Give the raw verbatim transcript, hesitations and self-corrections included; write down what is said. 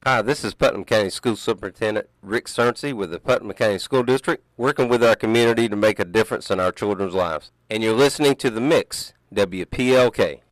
Hi, this is Putnam County School Superintendent Rick Cerncy with the Putnam County School District, working with our community to make a difference in our children's lives. And you're listening to The Mix, W P L K.